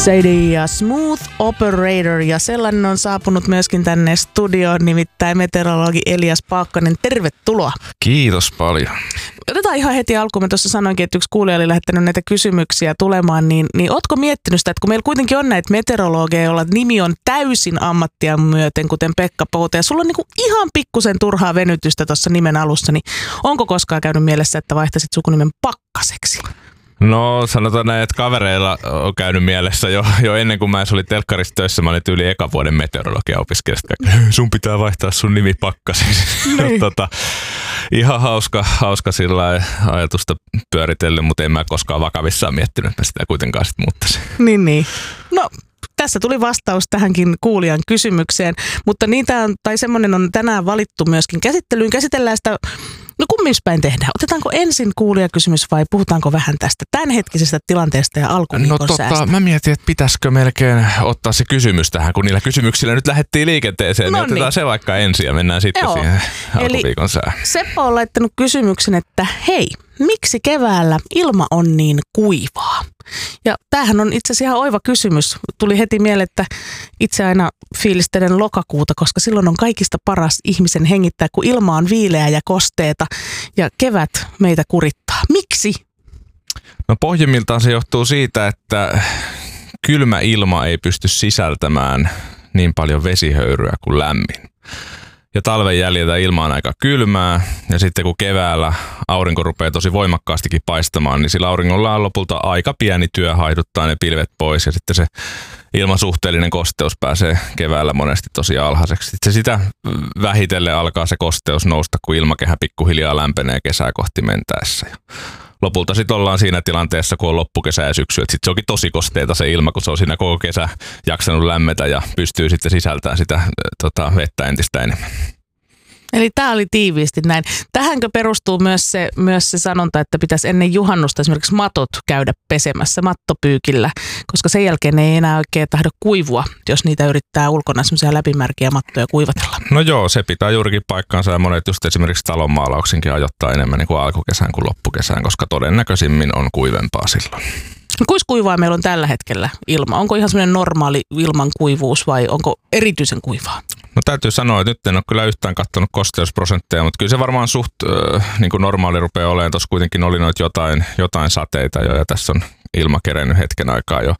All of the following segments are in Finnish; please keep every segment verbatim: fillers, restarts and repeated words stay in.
Sadie ja Smooth Operator, ja sellainen on saapunut myöskin tänne studioon, nimittäin meteorologi Elias Paakkanen. Tervetuloa. Kiitos paljon. Otetaan ihan heti alkuun. Mä tuossa sanoinkin, että yksi kuulija oli lähettänyt näitä kysymyksiä tulemaan, niin, niin ootko miettinyt sitä, että kun meillä kuitenkin on näitä meteorologeja, joilla nimi on täysin ammattia myöten, kuten Pekka Pouta, ja sulla on niinku ihan pikkusen turhaa venytystä tuossa nimen alussa, niin onko koskaan käynyt mielessä, että vaihtaisit sukunimen Pakkaseksi? No sanotaan näin, että kavereilla on käynyt mielessä jo, jo ennen kuin mä olin telkkarissa töissä. Mä olin yli ekan vuoden meteorologia opiskelijasta. Sun pitää vaihtaa sun nimi Pakkaseksi. tota, ihan hauska, hauska sillä ajatusta pyöritellyt, mutta en mä koskaan vakavissaan miettinyt, että mä sitä kuitenkaan sitten muuttaisin. Niin, niin. No, tässä tuli vastaus tähänkin kuulijan kysymykseen, mutta niitä on, tai semmoinen on tänään valittu myöskin käsittelyyn. Käsitellään sitä, no kummin päin tehdään. Otetaanko ensin kuulijakysymys vai puhutaanko vähän tästä tämänhetkisestä tilanteesta ja alkuviikon No tota, säästä? mä mietin, että pitäisikö melkein ottaa se kysymys tähän, kun niillä kysymyksillä nyt lähdettiin liikenteeseen, no niin otetaan niin se vaikka ensin ja mennään sitten Joo. siihen alkuviikon sään. Seppo on laittanut kysymyksen, että hei, miksi keväällä ilma on niin kuivaa? Ja tämähän on itse asiassa ihan oiva kysymys. Tuli heti mieleen, että itse aina fiilistelen lokakuuta, koska silloin on kaikista paras ihmisen hengittää, kun ilma on viileä ja kosteeta ja kevät meitä kurittaa. Miksi? No pohjimmiltaan se johtuu siitä, että kylmä ilma ei pysty sisältämään niin paljon vesihöyryä kuin lämmin. Ja talven jäljiltä ilma on aika kylmää, ja sitten kun keväällä aurinko rupeaa tosi voimakkaastikin paistamaan, niin sillä auringolla on lopulta aika pieni työ haiduttaa ne pilvet pois, ja sitten se ilman suhteellinen kosteus pääsee keväällä monesti tosi alhaiseksi. Sitten sitä vähitellen alkaa se kosteus nousta, kun ilmakehä pikkuhiljaa lämpenee kesää kohti mentäessä. Lopulta sitten ollaan siinä tilanteessa, kun on loppukesä ja syksy, että sitten se onkin tosi kosteita se ilma, kun se on siinä koko kesä jaksanut lämmetä ja pystyy sitten sisältämään sitä tota, vettä entistä enemmän. Eli tämä oli tiiviisti näin. Tähänkö perustuu myös se, myös se sanonta, että pitäisi ennen juhannusta esimerkiksi matot käydä pesemässä mattopyykillä, koska sen jälkeen ei enää oikein tahdo kuivua, jos niitä yrittää ulkona semmoisia läpimärkiä mattoja kuivatella. No joo, se pitää juurikin paikkaansa ja monet just esimerkiksi talonmaalauksinkin ajoittaa enemmän niin kuin alkukesään kuin loppukesään, koska todennäköisimmin on kuivempaa silloin. Kuis kuivaa meillä on tällä hetkellä ilma? Onko ihan semmoinen normaali ilman kuivuus vai onko erityisen kuivaa? No täytyy sanoa, että nyt en ole kyllä yhtään katsonut kosteusprosentteja, mutta kyllä se varmaan suht äh, niin kuin normaali rupeaa olemaan. Tuossa kuitenkin oli noita jotain, jotain sateita jo ja tässä on ilma kerennyt hetken aikaa jo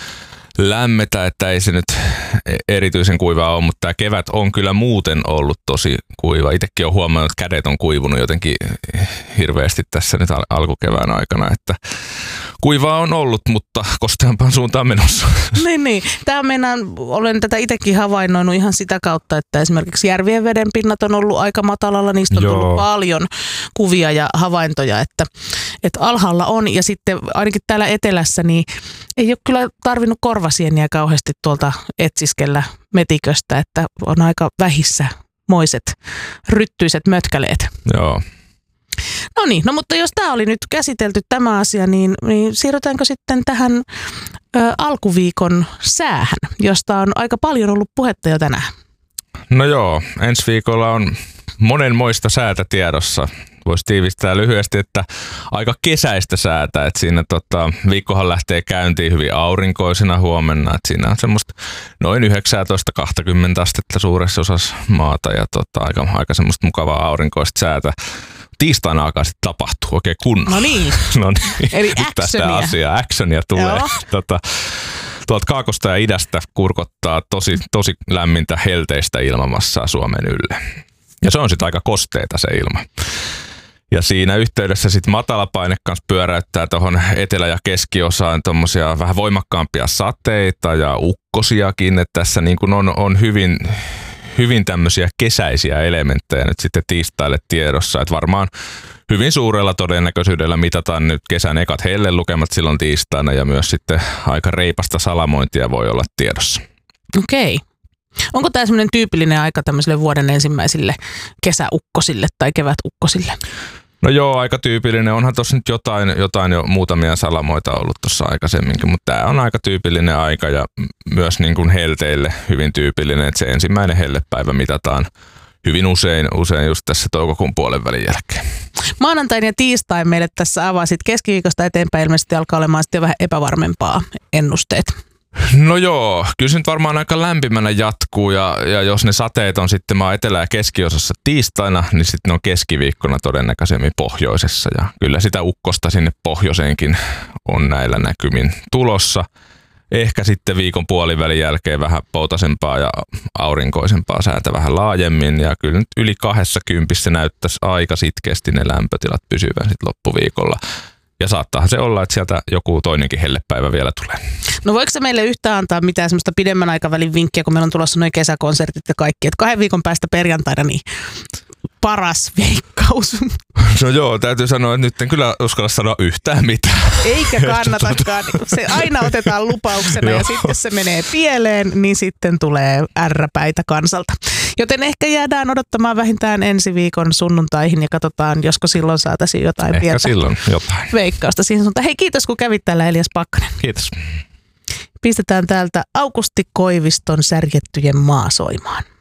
lämmetä, että ei se nyt erityisen kuivaa ole, mutta tämä kevät on kyllä muuten ollut tosi kuiva. Itsekin olen huomannut, että kädet on kuivunut jotenkin hirveästi tässä nyt al- alkukevään aikana, että kuivaa on ollut, mutta kosteampaan suuntaan menossa. Niin, niin. Tämä mennään, olen tätä itsekin havainnoinut ihan sitä kautta, että esimerkiksi järvien vedenpinnat on ollut aika matalalla. Niistä on Joo. tullut paljon kuvia ja havaintoja, että, että alhaalla on. Ja sitten ainakin täällä etelässä niin ei ole kyllä tarvinnut korvasieniä kauheasti tuolta etsiskellä metiköstä, että on aika vähissä moiset ryttyiset mötkäleet. Joo. No niin, no mutta jos tämä oli nyt käsitelty tämä asia, niin, niin siirrytäänkö sitten tähän ö, alkuviikon säähän, josta on aika paljon ollut puhetta jo tänään? No joo, ensi viikolla on monenmoista säätä tiedossa. Voisi tiivistää lyhyesti, että aika kesäistä säätä, että siinä tota, viikkohan lähtee käyntiin hyvin aurinkoisena huomenna, että siinä on semmoista noin yhdeksäntoista kaksikymmentä astetta suuressa osassa maata ja tota, aika, aika semmoista mukavaa aurinkoista säätä. Tiistaina alkaa sitten tapahtua oikein kunnolla. No niin, no niin. Eli actionia. Asiaa. Actionia tulee. Tota, tuolta kaakosta ja idästä kurkottaa tosi, tosi lämmintä helteistä ilmamassaa Suomen ylle. Ja se on sitten aika kosteita se ilma. Ja siinä yhteydessä sitten matalapaine kanssa pyöräyttää tuohon etelä- ja keskiosaan tuommoisia vähän voimakkaampia sateita ja ukkosiakin. Että tässä niin kun on, on hyvin, hyvin tämmöisiä kesäisiä elementtejä nyt sitten tiistaille tiedossa. Että varmaan hyvin suurella todennäköisyydellä mitataan nyt kesän ekat hellelukemat silloin tiistaina ja myös sitten aika reipasta salamointia voi olla tiedossa. Okei. Onko tämä semmoinen tyypillinen aika tämmöisille vuoden ensimmäisille kesäukkosille tai kevätukkosille? No joo, aika tyypillinen. Onhan tuossa nyt jotain, jotain jo muutamia salamoita ollut tuossa aikaisemminkin, mutta tämä on aika tyypillinen aika ja myös niin kuin helteille hyvin tyypillinen, että se ensimmäinen hellepäivä mitataan hyvin usein, usein just tässä toukokuun puolen välin jälkeen. Maanantain ja tiistain meille tässä avasit keskiviikosta eteenpäin ilmeisesti alkaa olemaan sitten jo vähän epävarmempaa ennusteet. No joo, kyllä se nyt varmaan aika lämpimänä jatkuu ja, ja jos ne sateet on sitten maa etelä- ja keskiosassa tiistaina, niin sitten ne on keskiviikkona todennäköisemmin pohjoisessa ja kyllä sitä ukkosta sinne pohjoiseenkin on näillä näkymin tulossa. Ehkä sitten viikon puolivälin jälkeen vähän poutasempaa ja aurinkoisempaa säätä vähän laajemmin ja kyllä nyt yli kahdessa kympissä näyttäisi aika sitkeästi ne lämpötilat pysyvän sitten loppuviikolla. Ja saattaahan se olla, että sieltä joku toinenkin hellepäivä vielä tulee. No voiko se meille yhtään antaa mitään semmoista pidemmän aikavälin vinkkiä, kun meillä on tulossa noin kesäkonsertit ja kaikki, että kahden viikon päästä perjantaina niin paras veikkaus. No joo, täytyy sanoa, että nyt en kyllä uskalla sanoa yhtään mitään. Eikä kannatakaan. Se aina otetaan lupauksena ja sitten jos se menee pieleen, niin sitten tulee ärräpäitä kansalta. Joten ehkä jäädään odottamaan vähintään ensi viikon sunnuntaihin ja katsotaan, josko silloin saataisiin jotain ehkä pientä silloin jotain veikkausta siihen suuntaan. Hei, kiitos kun kävit täällä, Elias Pakkanen. Kiitos. Pistetään täältä Aukusti Koiviston Särjettyjen maa soimaan.